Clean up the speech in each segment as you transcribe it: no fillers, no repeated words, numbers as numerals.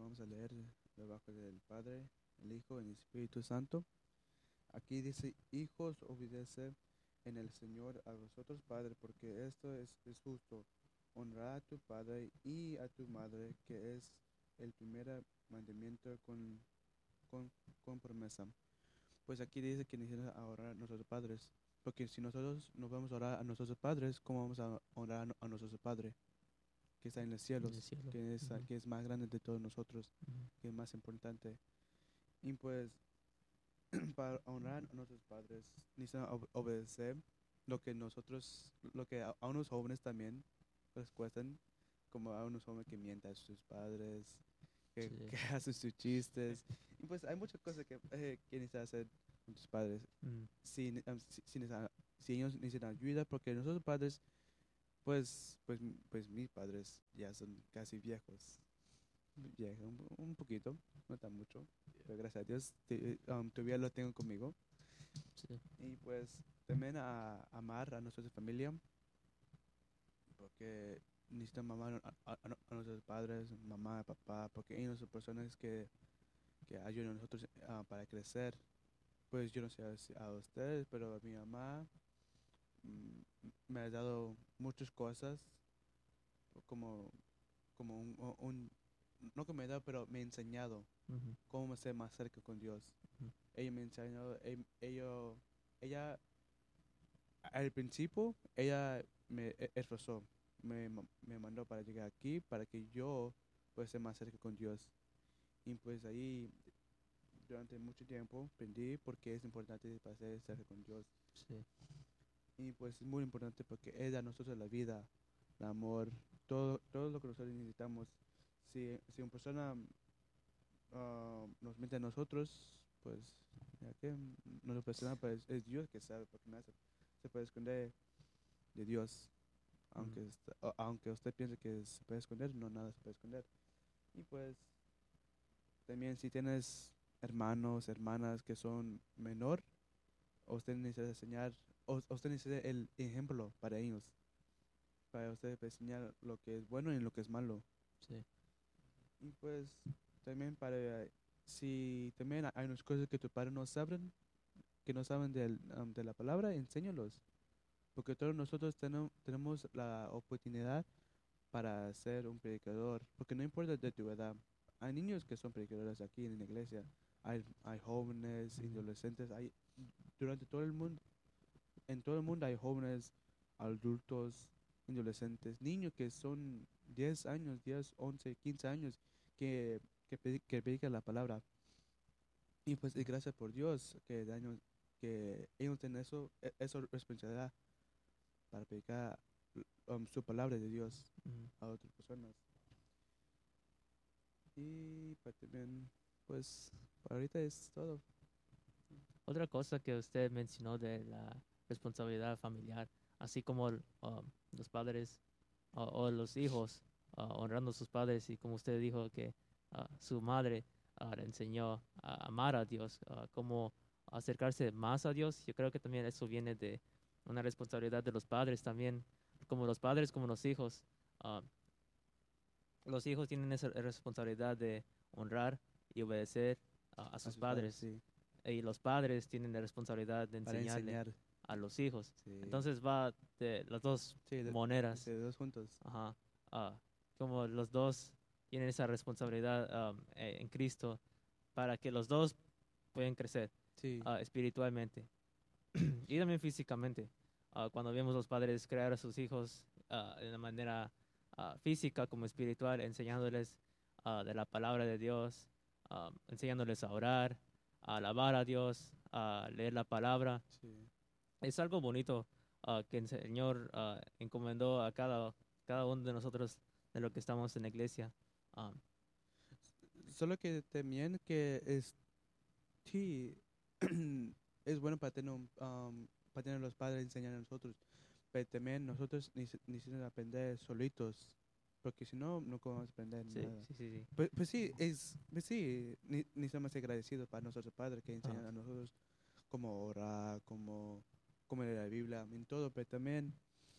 vamos a leer debajo del Padre, el Hijo y el Espíritu Santo. Aquí dice, hijos, obedece en el Señor a vosotros, Padre, porque esto es justo. Honra a tu padre y a tu madre, que es el primer mandamiento con, con promesa. Pues aquí dice que necesitamos orar a nuestros padres, porque si nosotros no vamos a orar a nuestros padres, ¿cómo vamos a orar a nuestro Padre que está en los en el cielos, cielo. que es más grande de todos nosotros, Ujú. que es más importante? Y pues para honrar a nuestros padres, necesitamos obedecer lo que a unos jóvenes también les cuestan, como a unos jóvenes que mientan a sus padres, que Sí. hacen sus chistes. Y pues hay muchas cosas que necesitan hacer con tus padres. Mm. Si ellos necesitan ayuda, porque nuestros padres, pues mis padres ya son casi viejos. Viejos, un poquito, no tan mucho, pero gracias a Dios todavía lo tengo conmigo. Sí. Y pues también a amar a nuestra familia, porque necesitamos amar a nuestros padres, mamá, papá, porque ellos son personas que ayudan a nosotros para crecer. Pues yo no sé a ustedes, pero a mi mamá me ha dado muchas cosas, como, como no que me ha dado, pero me ha enseñado Ujú. cómo ser más cerca con Dios. Ujú. Ella me enseñó, ella al principio, ella me esforzó, me mandó para llegar aquí, para que yo pueda ser más cerca con Dios. Y pues ahí, durante mucho tiempo, aprendí por qué es importante para ser cerca con Dios. Sí. Y pues es muy importante porque Él da a nosotros la vida, el amor, todo lo que nosotros necesitamos. Si una persona nos miente a nosotros, pues, ya que nuestra persona pues, es Dios que sabe, porque nada se puede esconder de Dios. Mm. Aunque usted piense que se puede esconder, no, nada se puede esconder. Y pues también si tienes hermanos, hermanas que son menor, usted necesita enseñar, usted necesita el ejemplo para ellos, para usted enseñar lo que es bueno y lo que es malo. Sí. Y pues también si también hay unas cosas que tus padres no saben, que no saben de la palabra, enséñalos. Porque todos nosotros tenemos la oportunidad para ser un predicador, porque no importa de tu edad. Hay niños que son predicadores aquí en la iglesia, hay jóvenes, Mm. adolescentes, durante todo el mundo, en todo el mundo hay jóvenes, adultos, adolescentes, niños que son 10 años, 10 11 15 años, que predican la palabra. Y pues y gracias por Dios que ellos tienen esa responsabilidad para predicar su palabra de Dios Mm. a otras personas. Y pues también, pues, para ahorita es todo. Otra cosa que usted mencionó de la responsabilidad familiar, así como los padres o los hijos honrando a sus padres y como usted dijo que su madre le enseñó a amar a Dios, cómo acercarse más a Dios. Yo creo que también eso viene de una responsabilidad de los padres también, como los padres, como ah, los hijos tienen esa responsabilidad de honrar y obedecer a A sus sus padres, padres. sí, Y los padres tienen la responsabilidad de para enseñarle enseñar, a los hijos. sí, Entonces va de las dos sí, maneras. dos juntos, Ajá. ah, Como los dos tienen esa responsabilidad en Cristo para que los dos puedan crecer sí, espiritualmente y también físicamente. Cuando vemos los padres crear a sus hijos de una manera física como espiritual, enseñándoles de la palabra de Dios, enseñándoles a orar, a alabar a Dios, a leer la palabra. sí. Es algo bonito que el Señor encomendó a cada uno de nosotros de lo que estamos en la iglesia. Ah, Solo que también que sí, es bueno para tener, para tener los padres enseñar a nosotros, pero también nosotros necesitamos aprender solitos, porque si no, no podemos aprender sí, nada. sí, sí, sí. Pues sí, pues sí, necesitamos ser agradecidos para nuestros padres que Ah, enseñan a nosotros cómo orar, cómo leer la Biblia, en todo, pero también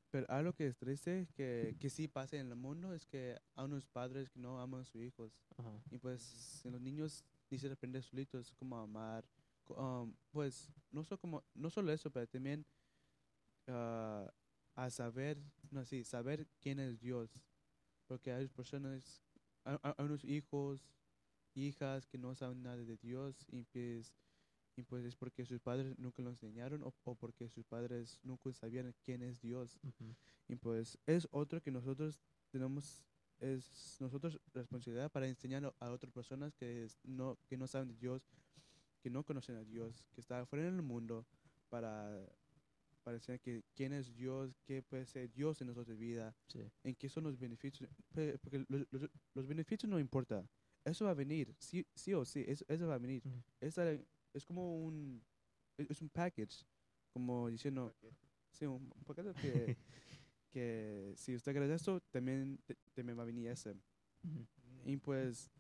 Pero algo que es triste, que sí pasa en el mundo, es que hay unos padres que no aman a sus hijos. Ajá. Y pues en los niños dicen aprender solitos cómo amar. Pues no solo eso, pero también ah, a saber, no, sí, saber quién es Dios. Porque hay personas, hay unos hijos, hijas que no saben nada de Dios y pues es porque sus padres nunca lo enseñaron o porque sus padres nunca sabían quién es Dios. Ujú. Y pues es otro que nosotros tenemos, es nosotros responsabilidad para enseñar a otras personas que no saben de Dios, que no conocen a Dios, que están afuera en el mundo, para, para enseñar quién es Dios, qué puede ser Dios en nuestra vida, Sí. en qué son los beneficios. Porque los beneficios no importa, eso va a venir, sí, sí o sí, eso va a venir. Ujú. Esa- es como es un package, como diciendo, sí, un paquete que si usted quiere esto, también va a venir ese. Ujú. Y pues,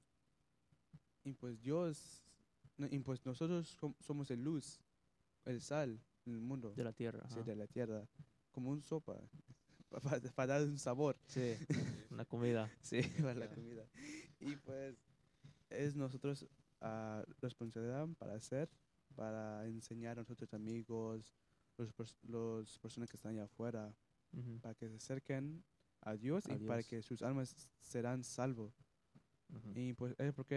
Dios, no, y pues nosotros somos el luz, el sal en el mundo, De la tierra. sí, Ajá. de la tierra, como un sopa, para dar un sabor, Sí. Una comida. sí, para la Ya. comida. Y pues es nosotros responsabilidad para enseñar a nuestros amigos, los personas que están allá afuera, Ujú. para que se acerquen a Dios A y para Dios. que sus almas serán salvos. Ujú. Y pues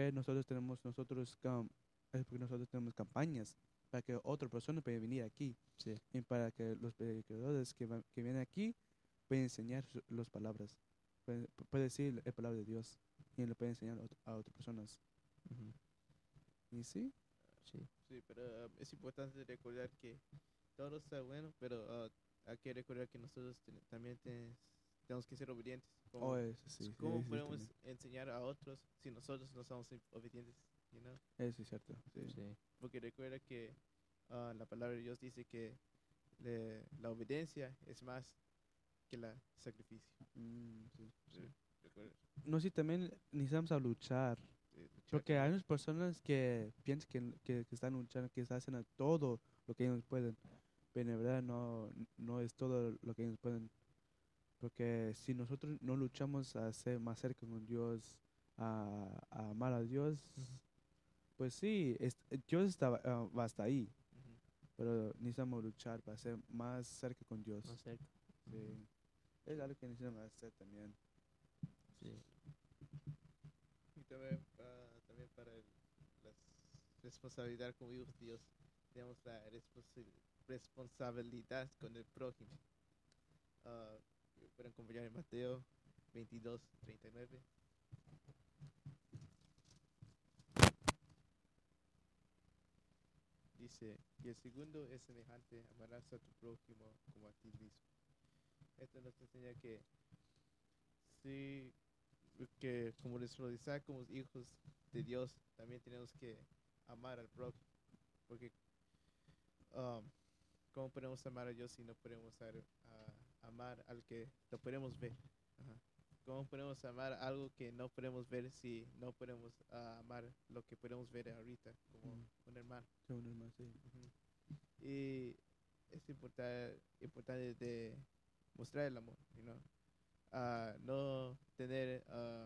es porque nosotros tenemos campañas para que otra persona pueda venir aquí Sí. y para que los predicadores que vienen aquí puedan enseñar las palabras, puede decir la palabra de Dios y lo puede enseñar a otras personas. Ujú. Y sí, Sí. Sí, pero es importante recordar que todo está bueno, pero hay que recordar que nosotros también tenemos que ser obedientes. eso sí, sí, ¿Cómo eso sí podemos también. enseñar a otros si nosotros no somos obedientes? You know? Eso es cierto, sí. Sí. Porque recuerda que la palabra de Dios dice que la obediencia es más que la sacrificio. Sí. Recuerda, No, sí, también necesitamos a luchar. luchar Porque con hay Dios. unas personas que piensan que están luchando, que hacen a todo lo que ellos pueden, pero en verdad no es todo lo que ellos pueden. Porque si nosotros no luchamos a ser más cerca con Dios, a amar a Dios, Ujú. pues sí, Dios va hasta ahí, Ujú. pero necesitamos luchar para ser más cerca con Dios. Más cerca. Ujú. Sí. Es algo que necesitamos hacer también. Sí. Y también, también para la responsabilidad como hijos de Dios, tenemos la responsabilidad con el prójimo. Ah, Pueden acompañar en Mateo 22:39. Dice, y el segundo es semejante, amarás a tu prójimo como a ti mismo. Esto nos enseña sí, que como responsabilidad como hijos de Dios, también tenemos que amar al prójimo. Porque um, ¿cómo podemos amar a Dios si no podemos amar al que lo podemos ver? Ajá. ¿Cómo podemos amar algo que no podemos ver si no podemos amar lo que podemos ver ahorita como Mm. un hermano? Sí, un hermano, sí. Ujú. Y es importante de mostrar el amor, you know? No tener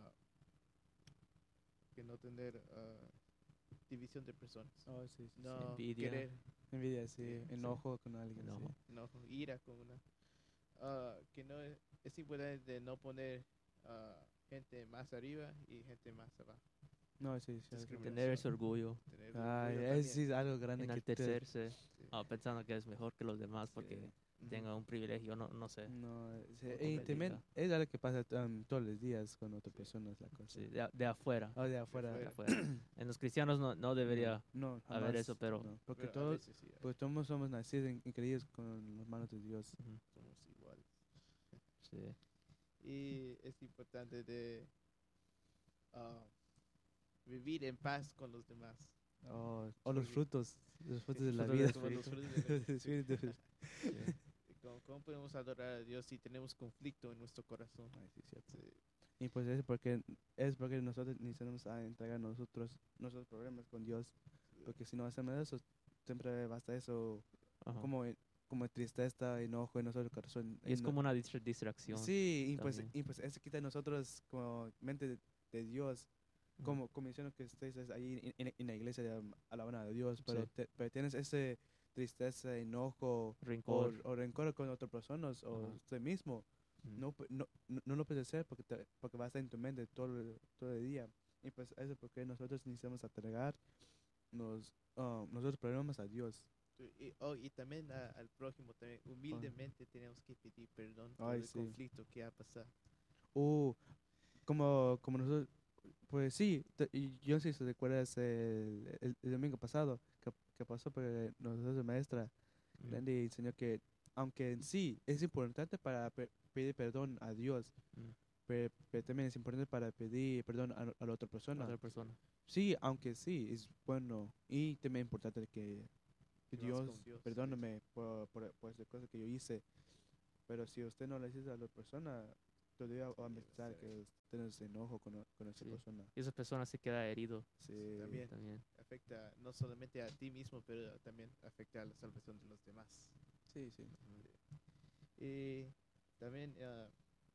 división de personas, Oh, sí, sí, sí. no Envidia. querer Envidia, sí. sí, Enojo con alguien, Enojo. sí. enojo, ira con una que no es importante de no poner gente más arriba y gente más abajo. No, sí, sí. Tener ese orgullo. Tener Ay, orgullo es, sí también. es algo grande que Enaltecerse. Sí. Pensando que es mejor que los demás porque Ujú. tenga un privilegio. No sé. No, sí, Como y le también diga. es algo que pasa todos los días con otras Sí. personas, la cosa. Sí, de afuera. Oh, de afuera. De afuera. afuera. En los cristianos no debería No, haber jamás. eso, pero No, porque Pero a veces sí, pues todos somos nacidos y creídos con las manos de Dios. ujú, somos iguales. sí. Y es importante de ah, vivir en paz con los demás. O los Porque- frutos de la Frutos vida. del Como los Espíritu. frutos del Sí, Espíritu. Sí. ¿Cómo podemos adorar a Dios si tenemos conflicto en nuestro corazón? Ay, sí, cierto. Sí. Y pues es porque nosotros necesitamos entregar nuestros problemas con Dios. Porque si no hacemos eso, siempre va a estar eso Ajá. como como tristeza, enojo en nuestro corazón. Y es como una distracción. Sí, también. y pues eso quita de nosotros como mente de Dios. Ujú. Como menciono que estés ahí en la iglesia alabando a Dios, Sí. pero tienes ese tristeza, enojo Rencor. o rencor con otras personas o Ajá. usted mismo. Ujú. No lo puedes hacer porque va a estar en tu mente todo el día. Y pues eso es porque nosotros necesitamos entregar nosotros problemas a Dios. Y también al prójimo, también humildemente tenemos que pedir perdón por Ay, el sí. conflicto que ha pasado. Uh, como nosotros, pues sí, y yo no sé si te recuerdas el domingo pasado que pasó, porque nosotros, maestra, Ujú. Randy enseñó que, aunque en sí es importante para pedir perdón a Dios, Ujú. pero también es importante para pedir perdón a la otra persona. Otra persona. Sí, aunque sí, es bueno y también es importante que Que vamos Dios con Dios. perdóneme por esa cosa que yo hice, pero si usted no le dice a la persona, todavía va a Sí, pensar que usted no se enojo con esa Sí. persona. Y esa persona se queda herido Sí, También también. afecta no solamente a ti mismo, pero también afecta a la salvación de los demás. sí, sí. Ujú. Y también